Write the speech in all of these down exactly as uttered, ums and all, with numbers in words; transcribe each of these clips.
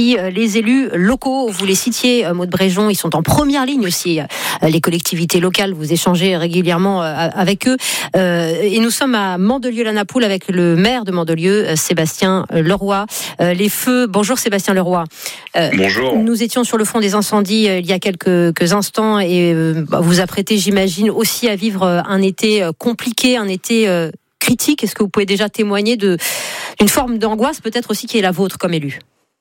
aussi les élus locaux. Vous les citiez, Maud Bréjon, ils sont en première ligne aussi. Les collectivités locales, vous échangez régulièrement avec eux. Et nous sommes à Mandelieu-la-Napoule avec le maire de Mandelieu, Sébastien Leroy. Les feux, bonjour Sébastien Leroy. Bonjour. Nous étions sur le front des incendies il y a quelques, quelques instants et vous apprêtez, j'imagine, aussi à vivre un été compliqué, un été critique. Est-ce que vous pouvez déjà témoigner de, d'une forme d'angoisse peut-être aussi qui est la vôtre comme élu ?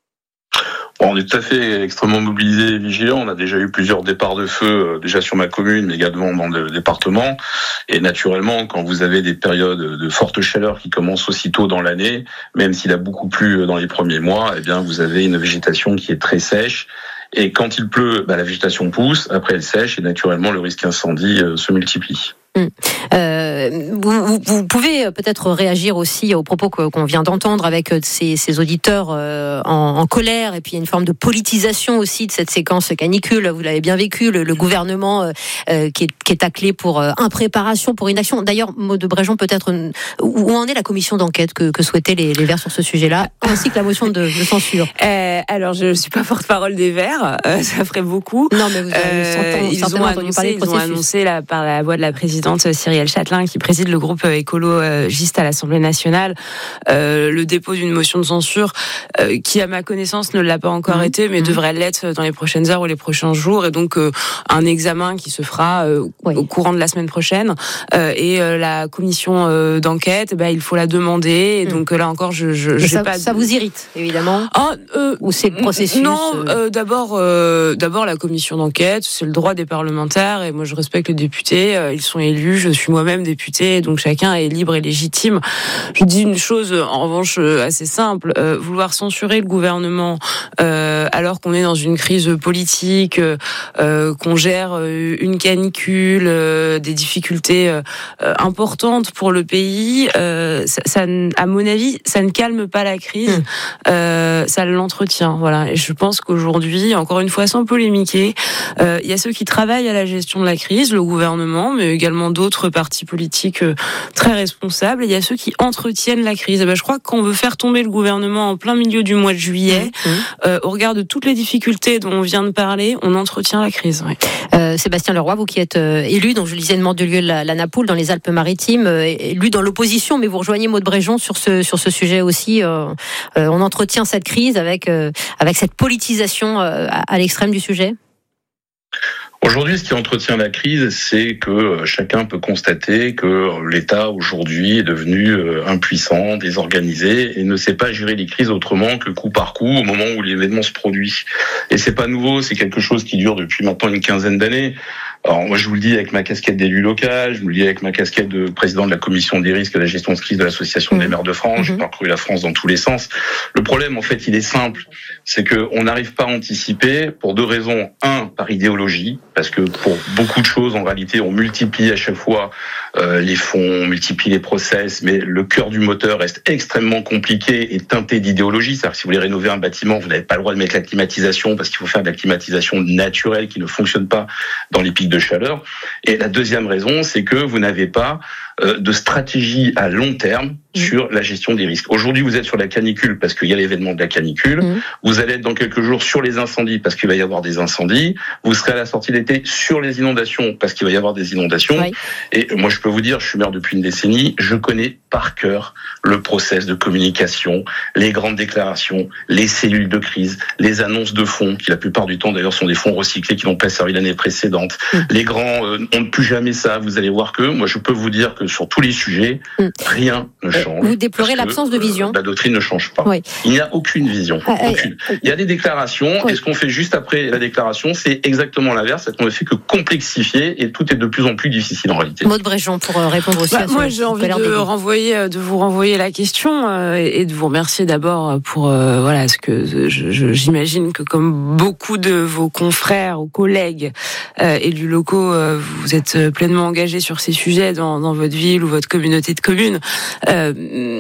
On est tout à fait extrêmement mobilisés et vigilants. On a déjà eu plusieurs départs de feu, déjà sur ma commune, mais également dans le département. Et naturellement, quand vous avez des périodes de forte chaleur qui commencent aussitôt dans l'année, même s'il a beaucoup plu dans les premiers mois, eh bien, vous avez une végétation qui est très sèche. Et quand il pleut, bah, la végétation pousse, après elle sèche, et naturellement, le risque incendie euh, se multiplie. Mmh. Euh, vous, vous pouvez peut-être réagir aussi aux propos qu'on vient d'entendre avec ces, ces auditeurs en, en colère, et puis il y a une forme de politisation aussi de cette séquence canicule. Vous l'avez bien vécu, le, le gouvernement euh, qui, est, qui est taclé pour impréparation, pour inaction. D'ailleurs, Maud Bréjon, peut-être où en est la commission d'enquête que, que souhaitaient les, les Verts sur ce sujet-là, ainsi que la motion de, de censure. Euh, alors, je ne suis pas porte-parole des Verts, euh, ça ferait beaucoup. Non, mais vous avez euh, ils ont annoncé, ils ont annoncé la, par la voix de la présidente Cyrielle Châtelain, qui préside le groupe écologiste à l'Assemblée nationale, euh, le dépôt d'une motion de censure euh, qui, à ma connaissance, ne l'a pas encore mmh. été, mais mmh. devrait l'être dans les prochaines heures ou les prochains jours, et donc euh, un examen qui se fera euh, oui. au courant de la semaine prochaine. Euh, et euh, la commission euh, d'enquête, bah, il faut la demander. Et mmh. donc là encore, je, je j'ai ça, pas. Ça vous irrite, évidemment. Ah, euh, ou c'est le processus. Non, euh, d'abord, euh, d'abord la commission d'enquête, c'est le droit des parlementaires, et moi je respecte les députés. Euh, ils sont élus, je suis moi-même députée, donc chacun est libre et légitime. Je dis une chose en revanche assez simple, euh, vouloir censurer le gouvernement euh, alors qu'on est dans une crise politique, euh, qu'on gère une canicule, euh, des difficultés euh, importantes pour le pays, euh, ça, ça, à mon avis, ça ne calme pas la crise, mmh. euh, ça l'entretient. Voilà. Et je pense qu'aujourd'hui, encore une fois, sans polémiquer, euh, il y a ceux qui travaillent à la gestion de la crise, le gouvernement, mais également d'autres partis politiques très responsables. Et il y a ceux qui entretiennent la crise. Et ben, je crois qu'on veut faire tomber le gouvernement en plein milieu du mois de juillet. Mmh. Euh, au regard de toutes les difficultés dont on vient de parler, on entretient la crise. Ouais. Euh, Sébastien Leroy, vous qui êtes euh, élu, donc je le disais, de Mandelieu-la-Napoule, dans les Alpes-Maritimes, euh, élu dans l'opposition, mais vous rejoignez Maud Bréjon sur ce sur ce sujet aussi. Euh, euh, on entretient cette crise avec euh, avec cette politisation euh, à, à l'extrême du sujet. Aujourd'hui, ce qui entretient la crise, c'est que chacun peut constater que l'État, aujourd'hui, est devenu impuissant, désorganisé, et ne sait pas gérer les crises autrement que coup par coup, au moment où l'événement se produit. Et c'est pas nouveau, c'est quelque chose qui dure depuis maintenant une quinzaine d'années. Alors moi, je vous le dis avec ma casquette d'élu local, je vous le dis avec ma casquette de président de la commission des risques et de la gestion de crise de l'Association des maires de France. Mmh. J'ai parcouru la France dans tous les sens. Le problème, en fait, il est simple, c'est que on n'arrive pas à anticiper pour deux raisons. Un, par idéologie, parce que pour beaucoup de choses, en réalité, on multiplie à chaque fois euh, les fonds, on multiplie les process, mais le cœur du moteur reste extrêmement compliqué et teinté d'idéologie. C'est-à-dire que si vous voulez rénover un bâtiment, vous n'avez pas le droit de mettre la climatisation parce qu'il faut faire de la climatisation naturelle qui ne fonctionne pas dans les pics de chaleur. Et la deuxième raison, c'est que vous n'avez pas euh, de stratégie à long terme sur la gestion des risques. Aujourd'hui, vous êtes sur la canicule parce qu'il y a l'événement de la canicule. Mmh. Vous allez être dans quelques jours sur les incendies parce qu'il va y avoir des incendies. Vous serez à la sortie d'été sur les inondations parce qu'il va y avoir des inondations. Oui. Et moi, je peux vous dire, je suis maire depuis une décennie, je connais par cœur le process de communication, les grandes déclarations, les cellules de crise, les annonces de fonds, qui la plupart du temps d'ailleurs sont des fonds recyclés qui n'ont pas servi l'année précédente. Mmh. Les grands, euh, on ne plus jamais ça. Vous allez voir que, moi, je peux vous dire que sur tous les sujets, mmh. rien ne change. Vous déplorez l'absence de vision. Euh, la doctrine ne change pas. Oui. Il n'y a aucune vision. Ah, aucune. Euh, Il y a des déclarations, oui. Et ce qu'on fait juste après la déclaration, c'est exactement l'inverse, c'est qu'on ne fait que complexifier et tout est de plus en plus difficile en réalité. Maud Bréjon, pour répondre aussi bah, à ce Moi, j'ai envie de, renvoyer, de vous renvoyer la question euh, et de vous remercier d'abord pour euh, voilà, ce que je, je, j'imagine que comme beaucoup de vos confrères ou collègues euh, élus locaux, euh, vous êtes pleinement engagés sur ces sujets dans, dans votre ville ou votre communauté de communes. Euh,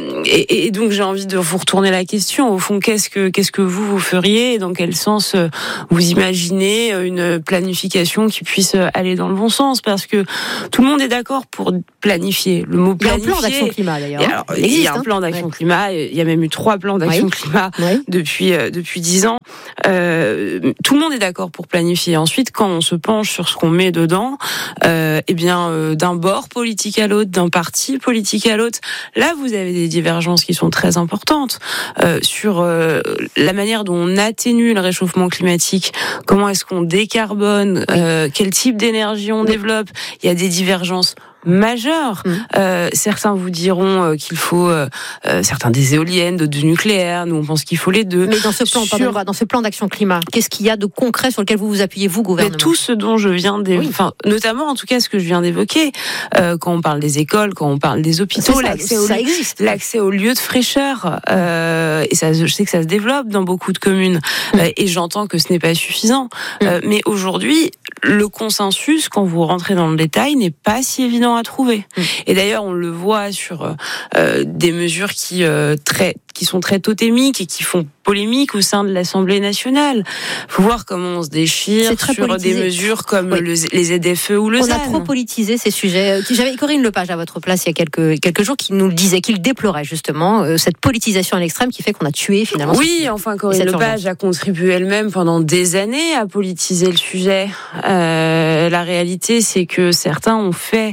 et, et donc, j'ai envie de vous retourner la question. Au fond, qu'est-ce que, qu'est-ce que vous, vous feriez et dans quel sens vous imaginez une planification qui puisse aller dans le bon sens? Parce que tout le monde est d'accord pour planifier. Le mot planifier. Il y a un plan d'action climat d'ailleurs. Alors, il, il y a un plan d'action ouais. climat. Il y a même eu trois plans d'action ouais. climat ouais. depuis euh, depuis dix ans. euh, tout le monde est d'accord pour planifier. Ensuite, quand on se penche sur ce qu'on met dedans, euh, eh bien, euh, d'un bord politique à l'autre, d'un parti politique à l'autre, là, vous avez des divergences qui sont très importantes euh, sur euh, la manière dont on atténue le réchauffement climatique, comment est-ce qu'on décarbone, euh, quel type d'énergie on développe. Il y a des divergences majeures. Mmh. Euh, certains vous diront euh, qu'il faut euh, euh, certains des éoliennes, d'autres du nucléaire. Nous, on pense qu'il faut les deux. Mais dans ce plan, sur... pardon, dans ce plan d'action climat, qu'est-ce qu'il y a de concret sur lequel vous vous appuyez, vous, gouvernement ? Mais tout ce dont je viens d'évoquer, oui. enfin, notamment, en tout cas, ce que je viens d'évoquer, euh, quand on parle des écoles, quand on parle des hôpitaux, ça, l'accès, ça au, existe. l'accès aux lieux de fraîcheur, euh, et ça, je sais que ça se développe dans beaucoup de communes, mmh. euh, et j'entends que ce n'est pas suffisant. Mmh. Euh, mais aujourd'hui, le consensus, quand vous rentrez dans le détail, n'est pas si évident à trouver. Mmh. Et d'ailleurs, on le voit sur euh, des mesures qui, euh, très, qui sont très totémiques et qui font polémique au sein de l'Assemblée nationale. Il faut voir comment on se déchire sur politisé. Des mesures comme oui. le, les Z F E ou le on Z A N. On a trop politisé ces sujets. J'avais Corinne Lepage à votre place il y a quelques, quelques jours qui nous le disait, qu'il déplorait justement euh, cette politisation à l'extrême qui fait qu'on a tué finalement. Oui, enfin Corinne Lepage a contribué elle-même pendant des années à politiser le sujet. Euh, la réalité, c'est que certains ont fait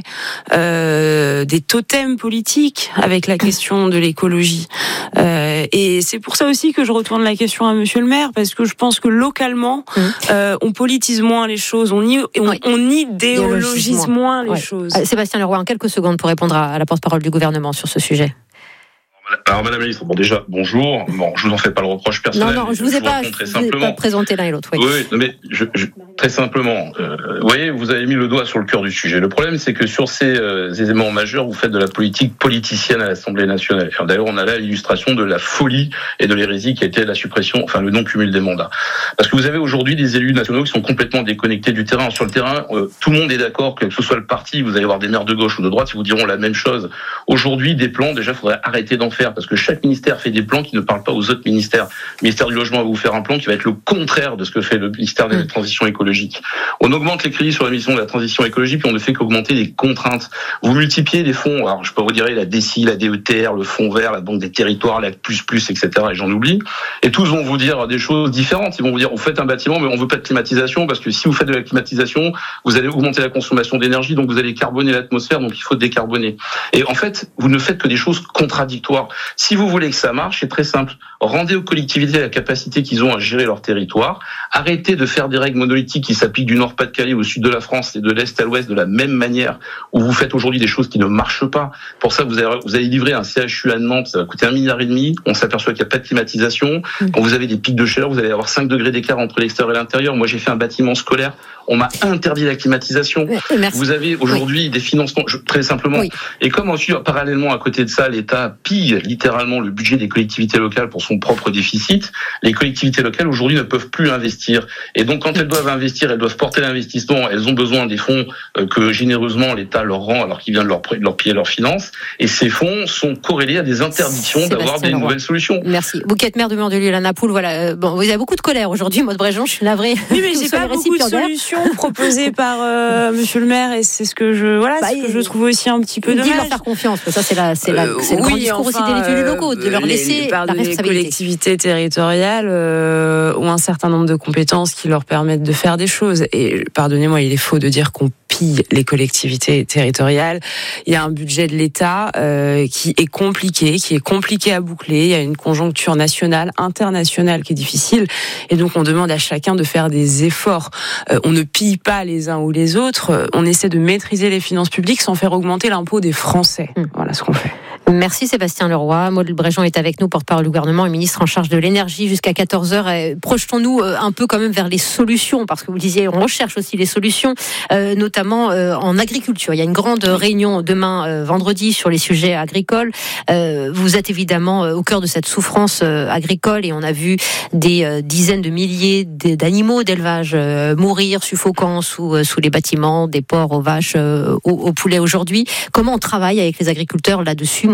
euh, des totems politiques avec la question de l'écologie. Euh, et c'est pour ça aussi que je retourne la question à Monsieur le maire, parce que je pense que localement, mmh. euh, on politise moins les choses, on, y, on, oui. on idéologise moins les oui. choses. Sébastien Leroy, en quelques secondes pour répondre à la porte-parole du gouvernement sur ce sujet. Alors, Madame la Ministre, bon déjà, bonjour. Bon, je vous en fais pas le reproche personnel. Non, non, je vous ai pas, je vous ai pas présenté l'un et l'autre. Oui, oui, mais je, je, très simplement, euh, vous voyez, vous avez mis le doigt sur le cœur du sujet. Le problème, c'est que sur ces euh, éléments majeurs, vous faites de la politique politicienne à l'Assemblée nationale. Enfin, d'ailleurs, on a là l'illustration de la folie et de l'hérésie qui était la suppression, enfin le non-cumul des mandats. Parce que vous avez aujourd'hui des élus nationaux qui sont complètement déconnectés du terrain. Sur le terrain, euh, tout le monde est d'accord que, que ce soit le parti, vous allez avoir des maires de gauche ou de droite, ils vous diront la même chose. Aujourd'hui, des plans, déjà, il faudrait arrêter d'en faire, parce que chaque ministère fait des plans qui ne parlent pas aux autres ministères. Le ministère du Logement va vous faire un plan qui va être le contraire de ce que fait le ministère de la Transition écologique. On augmente les crédits sur la mission de la transition écologique, puis on ne fait qu'augmenter les contraintes. Vous multipliez les fonds, alors je peux vous dire la D C I, la D E T R, le Fonds vert, la Banque des territoires, la plus plus, et cetera. Et j'en oublie. Et tous vont vous dire des choses différentes. Ils vont vous dire, vous faites un bâtiment, mais on veut pas de climatisation, parce que si vous faites de la climatisation, vous allez augmenter la consommation d'énergie, donc vous allez carboner l'atmosphère, donc il faut décarboner. Et en fait, vous ne faites que des choses contradictoires. Si vous voulez que ça marche, c'est très simple. Rendez aux collectivités la capacité qu'ils ont à gérer leur territoire. Arrêtez de faire des règles monolithiques qui s'appliquent du Nord-Pas-de-Calais au sud de la France et de l'Est à l'Ouest de la même manière, où vous faites aujourd'hui des choses qui ne marchent pas. Pour ça, vous allez, vous allez livrer un C H U à Nantes, ça va coûter un milliard et demi. On s'aperçoit qu'il n'y a pas de climatisation. Quand vous avez des pics de chaleur, vous allez avoir cinq degrés d'écart entre l'extérieur et l'intérieur. Moi, j'ai fait un bâtiment scolaire. On m'a interdit la climatisation. Merci. Vous avez aujourd'hui oui. des financements, très simplement. Oui. Et comme ensuite, parallèlement, à côté de ça, l'État pille littéralement le budget des collectivités locales pour son propre déficit, les collectivités locales aujourd'hui ne peuvent plus investir. Et donc, quand elles doivent investir, elles doivent porter l'investissement, elles ont besoin des fonds que généreusement l'État leur rend alors qu'il vient de leur, de leur piller leurs finances. Et ces fonds sont corrélés à des interdictions Sébastien d'avoir des Leroy. Nouvelles solutions. Merci. Vous qui êtes maire de Mandelieu, la Napoule, voilà. Bon, vous avez beaucoup de colère aujourd'hui, Maud Bréjean, je suis navrée. Oui, mais j'ai pas beaucoup de solutions proposées par euh, Monsieur le maire, et c'est ce que je, voilà, bah, ce que je trouve aussi un petit peu dommage. Il dit leur faire confiance, ça c'est la, c'est la, c'est le euh, oui, grand discours enfin, aussi des élus locaux, de leur laisser les, la responsabilité. Les collectivités territoriales euh, ont un certain nombre de compétences qui leur permettent de faire des choses. Et pardonnez-moi, il est faux de dire qu'on pille les collectivités territoriales. Il y a un budget de l'État euh, qui est compliqué, qui est compliqué à boucler. Il y a une conjoncture nationale, internationale qui est difficile. Et donc, on demande à chacun de faire des efforts. Euh, on ne pille pas les uns ou les autres. On essaie de maîtriser les finances publiques sans faire augmenter l'impôt des Français. Mmh. Voilà ce qu'on fait. Merci Sébastien Leroy. Maud Bréjean est avec nous, porte-parole du gouvernement et ministre en charge de l'énergie jusqu'à quatorze heures. Projetons-nous un peu quand même vers les solutions, parce que vous disiez, on recherche aussi les solutions, euh, notamment euh, en agriculture. Il y a une grande réunion demain, euh, vendredi, sur les sujets agricoles. Euh, vous êtes évidemment au cœur de cette souffrance euh, agricole, et on a vu des euh, dizaines de milliers d'animaux d'élevage euh, mourir, suffocant sous, euh, sous les bâtiments, des porcs aux vaches, euh, aux, aux poulets aujourd'hui. Comment on travaille avec les agriculteurs là-dessus?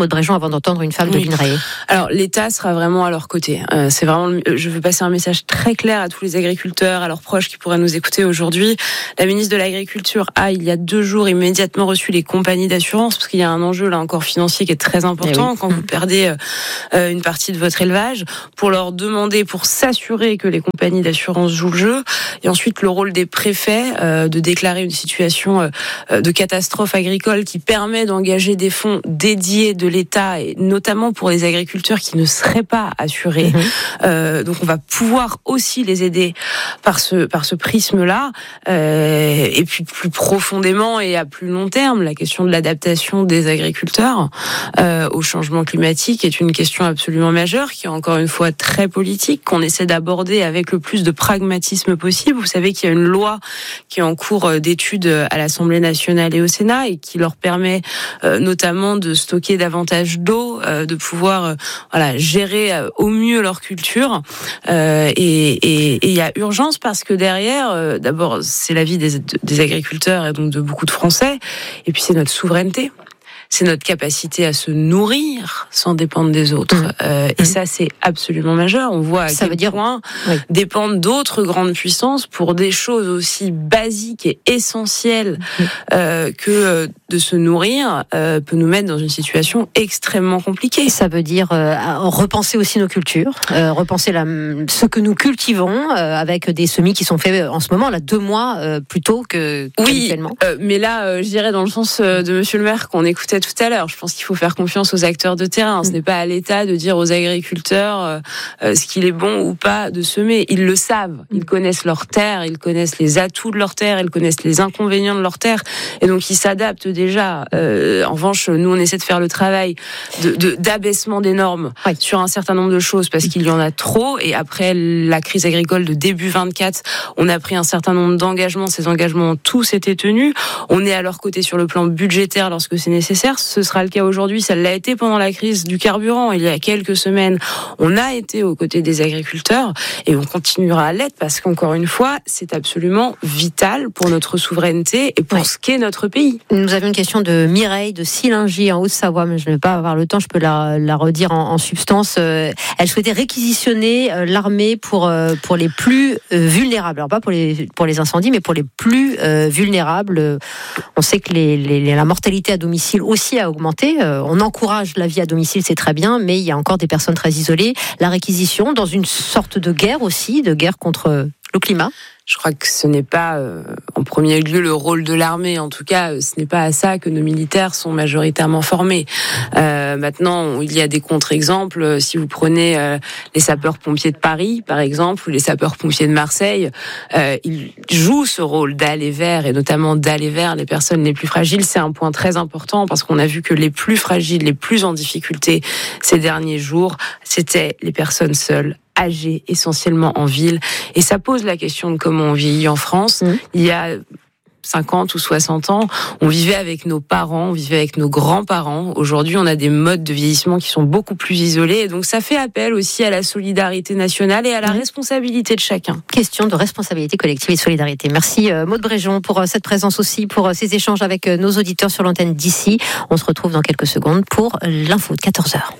Maud Bréjon, avant d'entendre une femme oui. de l'INRAE. Alors l'État sera vraiment à leur côté. Euh, c'est vraiment, je veux passer un message très clair à tous les agriculteurs, à leurs proches qui pourraient nous écouter aujourd'hui. La ministre de l'Agriculture a, il y a deux jours, immédiatement reçu les compagnies d'assurance, parce qu'il y a un enjeu là encore financier qui est très important oui. quand vous perdez euh, une partie de votre élevage, pour leur demander, pour s'assurer que les compagnies d'assurance jouent le jeu. Et ensuite le rôle des préfets euh, de déclarer une situation euh, de catastrophe agricole qui permet d'engager des fonds dédiés de l'État, et notamment pour les agriculteurs qui ne seraient pas assurés. Mmh. Euh, donc on va pouvoir aussi les aider par ce par ce prisme-là. Euh, et puis plus profondément et à plus long terme, la question de l'adaptation des agriculteurs euh, au changement climatique est une question absolument majeure, qui est encore une fois très politique, qu'on essaie d'aborder avec le plus de pragmatisme possible. Vous savez qu'il y a une loi qui est en cours d'étude à l'Assemblée nationale et au Sénat, et qui leur permet euh, notamment de stocker davantage d'eau, euh, de pouvoir euh, voilà, gérer euh, au mieux leur culture. Euh, et il y a urgence, parce que derrière, euh, d'abord, c'est la vie des, des agriculteurs et donc de beaucoup de Français, et puis c'est notre souveraineté. C'est notre capacité à se nourrir sans dépendre des autres. Mmh. Euh, et mmh. ça, c'est absolument majeur. On voit à ça quel veut dire point oui. dépendent d'autres grandes puissances pour des choses aussi basiques et essentielles mmh. euh, que de se nourrir euh, peut nous mettre dans une situation extrêmement compliquée. Ça veut dire euh, repenser aussi nos cultures, euh, repenser la, ce que nous cultivons euh, avec des semis qui sont faits en ce moment, là, deux mois euh, plus tôt que oui, euh, mais là, euh, je dirais dans le sens de Monsieur le maire qu'on écoutait tout à l'heure. Je pense qu'il faut faire confiance aux acteurs de terrain. Ce n'est pas à l'État de dire aux agriculteurs euh, euh, ce qu'il est bon ou pas de semer. Ils le savent. Ils connaissent leur terre, ils connaissent les atouts de leur terre, ils connaissent les inconvénients de leur terre, et donc ils s'adaptent déjà. Euh, en revanche, nous, on essaie de faire le travail de, de, d'abaissement des normes oui. sur un certain nombre de choses, parce qu'il y en a trop. Et après la crise agricole de début vingt-quatre, on a pris un certain nombre d'engagements. Ces engagements ont tous été tenus. On est à leur côté sur le plan budgétaire lorsque c'est nécessaire. Ce sera le cas aujourd'hui, ça l'a été pendant la crise du carburant. Il y a quelques semaines, on a été aux côtés des agriculteurs, et on continuera à l'être, parce qu'encore une fois, c'est absolument vital pour notre souveraineté et pour ouais. ce qu'est notre pays. Nous avions une question de Mireille de Sillingy en Haute-Savoie, mais je ne vais pas avoir le temps, je peux la, la redire en, en substance. Euh, elle souhaitait réquisitionner euh, l'armée pour, euh, pour les plus euh, vulnérables. Alors pas pour les, pour les incendies, mais pour les plus euh, vulnérables. On sait que les, les, la mortalité à domicile aussi a augmenté. Euh, on encourage la vie à domicile, c'est très bien, mais il y a encore des personnes très isolées. La réquisition, dans une sorte de guerre aussi, de guerre contre le climat. Je crois que ce n'est pas, euh, en premier lieu, le rôle de l'armée. En tout cas, ce n'est pas à ça que nos militaires sont majoritairement formés. Euh, maintenant, il y a des contre-exemples. Si vous prenez euh, les sapeurs-pompiers de Paris, par exemple, ou les sapeurs-pompiers de Marseille, euh, ils jouent ce rôle d'aller vers, et notamment d'aller vers les personnes les plus fragiles. C'est un point très important, parce qu'on a vu que les plus fragiles, les plus en difficulté ces derniers jours, c'était les personnes seules, âgés, essentiellement en ville. Et ça pose la question de comment on vieillit en France. Mmh. Il y a cinquante ou soixante ans, on vivait avec nos parents, on vivait avec nos grands-parents. Aujourd'hui, on a des modes de vieillissement qui sont beaucoup plus isolés. Et donc, ça fait appel aussi à la solidarité nationale et à la mmh. responsabilité de chacun. Question de responsabilité collective et de solidarité. Merci Maud Bréjon pour cette présence aussi, pour ces échanges avec nos auditeurs sur l'antenne d'ici. On se retrouve dans quelques secondes pour l'info de quatorze heures.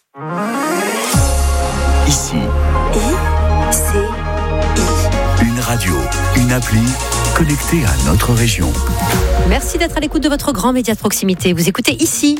Ici. I, C, I. Une radio, une appli connectée à notre région. Merci d'être à l'écoute de votre grand média de proximité. Vous écoutez Ici.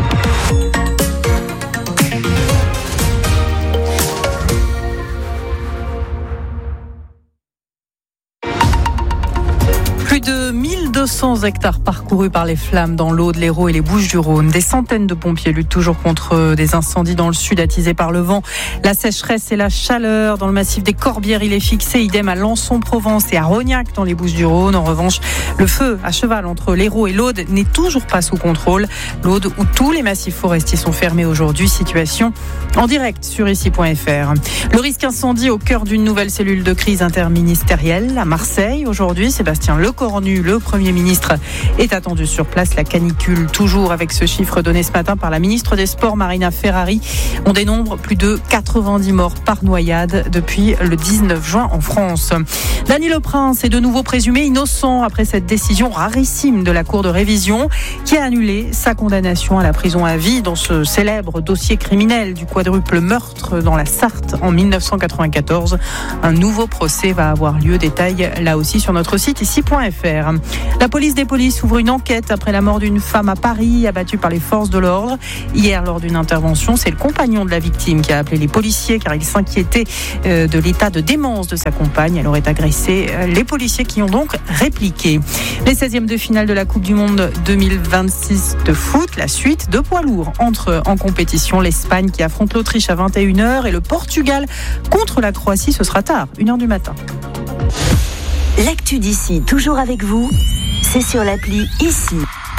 Plus de mille deux cents hectares parcourus par les flammes dans l'Aude, l'Hérault et les Bouches-du-Rhône. Des centaines de pompiers luttent toujours contre des incendies dans le sud, attisés par le vent, la sécheresse et la chaleur. Dans le massif des Corbières, il est fixé, idem à Lançon-Provence et à Rognac dans les Bouches-du-Rhône. En revanche, le feu à cheval entre l'Hérault et l'Aude n'est toujours pas sous contrôle. L'Aude, où tous les massifs forestiers sont fermés aujourd'hui. Situation en direct sur ici point f r. Le risque incendie au cœur d'une nouvelle cellule de crise interministérielle à Marseille. Aujourd'hui, Sébastien Lecornu Cornu. Le Premier ministre est attendu sur place. La canicule, toujours avec ce chiffre donné ce matin par la ministre des Sports, Marina Ferrari. On dénombre plus de quatre-vingt-dix morts par noyade depuis le dix-neuf juin en France. Dany Le Prince est de nouveau présumé innocent après cette décision rarissime de la Cour de révision qui a annulé sa condamnation à la prison à vie dans ce célèbre dossier criminel du quadruple meurtre dans la Sarthe en mille neuf cent quatre-vingt-quatorze. Un nouveau procès va avoir lieu. Détail là aussi sur notre site ici point f r. La police des polices ouvre une enquête après la mort d'une femme à Paris abattue par les forces de l'ordre. Hier, lors d'une intervention, c'est le compagnon de la victime qui a appelé les policiers car il s'inquiétait de l'état de démence de sa compagne. Elle aurait agressé les policiers qui ont donc répliqué. Les seizièmes de finale de la Coupe du Monde deux mille vingt-six de foot, la suite de poids lourds entre en compétition. L'Espagne qui affronte l'Autriche à vingt et une heures et le Portugal contre la Croatie, ce sera tard, une heure du matin. L'actu d'ici, toujours avec vous, c'est sur l'appli Ici.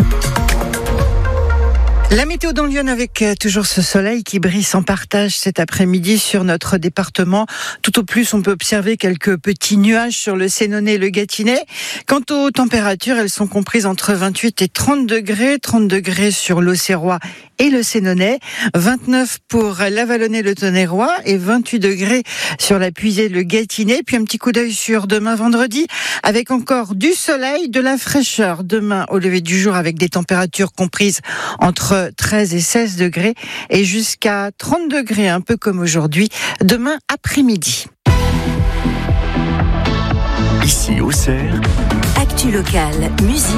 La météo dans Lyon avec toujours ce soleil qui brille sans partage cet après-midi sur notre département. Tout au plus, on peut observer quelques petits nuages sur le Sénonais et le Gâtinais. Quant aux températures, elles sont comprises entre vingt-huit et trente degrés. trente degrés sur l'Auxerrois et le Sénonais. vingt-neuf pour la Vallonnais, le Tonnerrois et vingt-huit degrés sur la Puisée, le Gâtinais. Puis un petit coup d'œil sur demain vendredi avec encore du soleil, de la fraîcheur. Demain au lever du jour avec des températures comprises entre treize et seize degrés et jusqu'à trente degrés, un peu comme aujourd'hui, demain après-midi. Ici Auxerre, Actu locale, musique